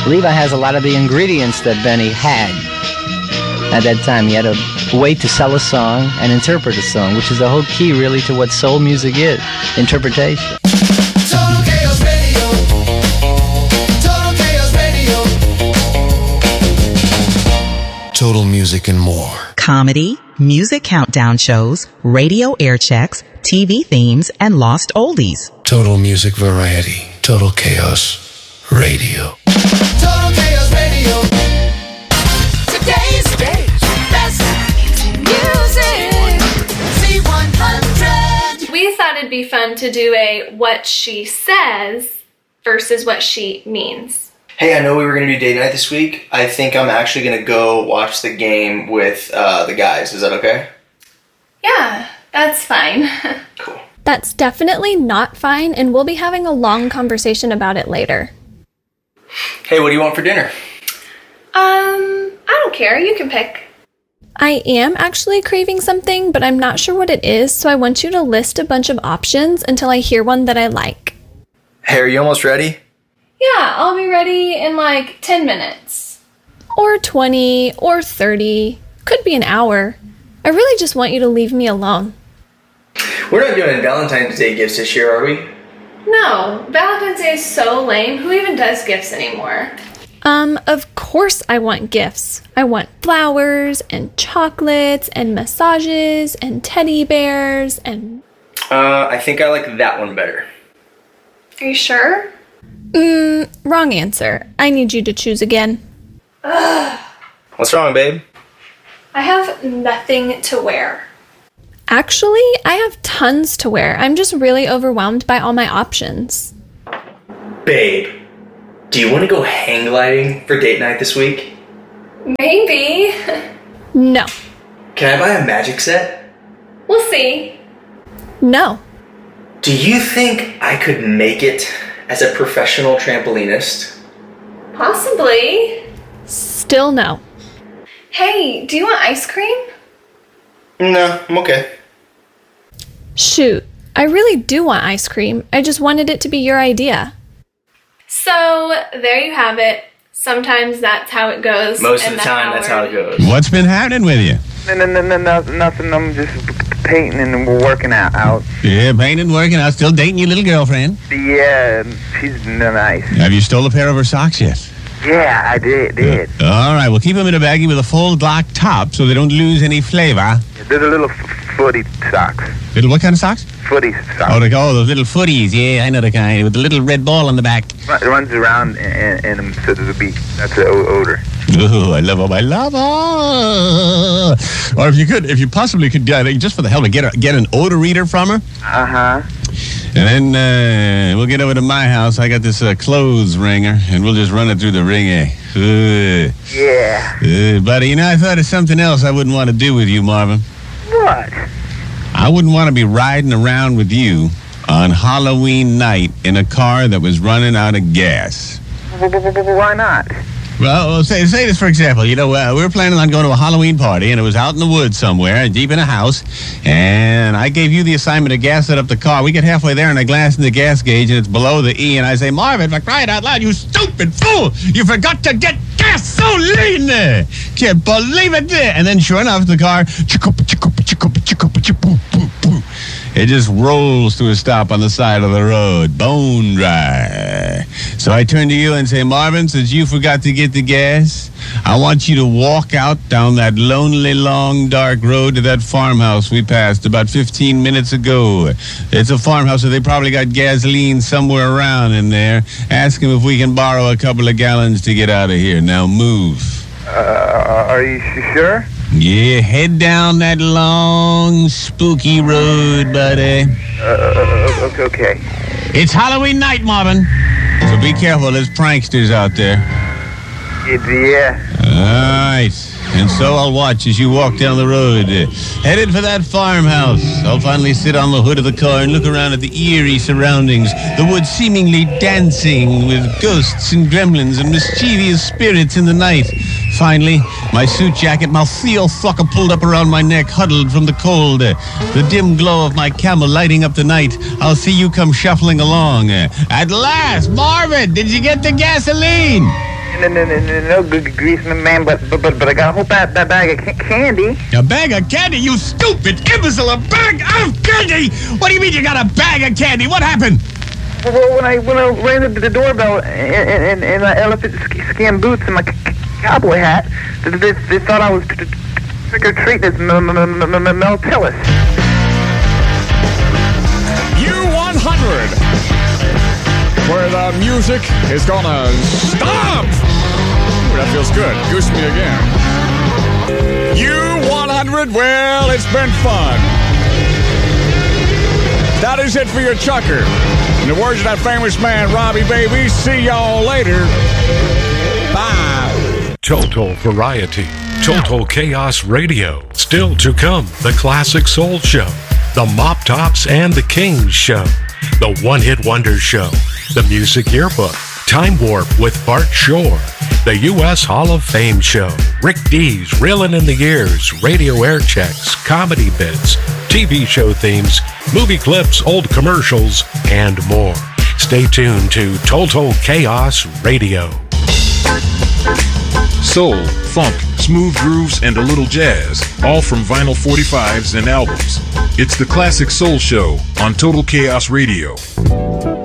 Levi has a lot of the ingredients that Benny had at that time. He had a way to sell a song and interpret a song, which is the whole key, really, to what soul music is, interpretation. Total Chaos Radio. Total Chaos Radio. Total Music and more. Comedy, music countdown shows, radio air checks, TV themes, and lost oldies. Total Music Variety. Total Chaos Radio. Total Chaos Radio. Today's best music. Z100. We thought it'd be fun to do a what she says versus what she means. Hey, I know we were going to do date night this week. I think I'm actually going to go watch the game with the guys. Is that okay? Yeah, that's fine. Cool. That's definitely not fine, and we'll be having a long conversation about it later. Hey, what do you want for dinner? I don't care. You can pick. I am actually craving something, but I'm not sure what it is, so I want you to list a bunch of options until I hear one that I like. Hey, are you almost ready? Yeah, I'll be ready in like 10 minutes. Or 20, or 30. Could be an hour. I really just want you to leave me alone. We're not doing Valentine's Day gifts this year, are we? No, Valentine's Day is so lame. Who even does gifts anymore? Of course I want gifts. I want flowers, and chocolates, and massages, and teddy bears, and... I think I like that one better. Are you sure? Wrong answer. I need you to choose again. What's wrong, babe? I have nothing to wear. Actually, I have tons to wear. I'm just really overwhelmed by all my options. Babe, do you want to go hang gliding for date night this week? Maybe. No. Can I buy a magic set? We'll see. No. Do you think I could make it as a professional trampolinist? Possibly. Still no. Hey, do you want ice cream? No, I'm okay. Shoot. I really do want ice cream. I just wanted it to be your idea. So, there you have it. Sometimes that's how it goes. Most of the time, that's how it goes. What's been happening with you? Nothing. I'm just painting and working out. Yeah, painting, working out, still dating your little girlfriend. Yeah, she's nice. Have you stole a pair of her socks yet? Yeah, I did. All right, well, keep them in a baggie with a full black top so they don't lose any flavor. They're the little footy socks. Little what kind of socks? Footy socks. Oh, those little footies. Yeah, I know the kind with the little red ball on the back. It runs around in them so there's a beat. That's the odor. Oh, I love them. Or if you possibly could, just for the hell of it, get an odor reader from her. Uh-huh. And then we'll get over to my house. I got this clothes wringer, and we'll just run it through the ringer. Yeah. Buddy, I thought of something else I wouldn't want to do with you, Marvin. What? I wouldn't want to be riding around with you on Halloween night in a car that was running out of gas. Why not? Well, say this for example. We were planning on going to a Halloween party, and it was out in the woods somewhere, deep in a house. And I gave you the assignment to gas it up the car. We get halfway there, and I glass in the gas gauge, and it's below the E. And I say, Marvin, for crying out loud, you stupid fool! You forgot to get gasoline! Can't believe it! And then, sure enough, the car, it just rolls to a stop on the side of the road, bone dry. So I turn to you and say, Marvin, since you forgot to get the gas, I want you to walk out down that lonely, long, dark road to that farmhouse we passed about 15 minutes ago. It's a farmhouse, so they probably got gasoline somewhere around in there. Ask them if we can borrow a couple of gallons to get out of here. Now move. Are you sure? Yeah, head down that long, spooky road, buddy. Okay. It's Halloween night, Marvin. So be careful, there's pranksters out there. Yeah. All right. And so I'll watch as you walk down the road, headed for that farmhouse. I'll finally sit on the hood of the car and look around at the eerie surroundings, the woods seemingly dancing with ghosts and gremlins and mischievous spirits in the night. Finally, my suit jacket, my seal fucker pulled up around my neck, huddled from the cold. The dim glow of my camel lighting up the night. I'll see you come shuffling along. At last, Marvin, did you get the gasoline? no good grease, man, but I got a whole bag of candy. A bag of candy? You stupid imbecile! A bag of candy? What do you mean you got a bag of candy? What happened? Well, when I rang the doorbell in my elephant skin boots and my cowboy hat, they thought I was trick-or-treating as Mel Tillis. U100, where the music is gonna stop. Ooh, that feels good. Goose me again. U100, well, it's been fun. That is it for your chucker. In the words of that famous man, Robbie Baby, see y'all later. Bye. Total variety. Total Chaos Radio. Still to come, the Classic Soul Show, the Mop Tops and the Kings Show, the One Hit Wonder Show, the Music Yearbook, Time Warp with Bart Shore, the U.S. Hall of Fame Show, Rick D's Reelin' in the Years, radio air checks, comedy bits, TV show themes, movie clips, old commercials, and more. Stay tuned to Total Chaos Radio. Soul, funk, smooth grooves, and a little jazz, all from vinyl 45s and albums. It's the Classic Soul Show on Total Chaos Radio.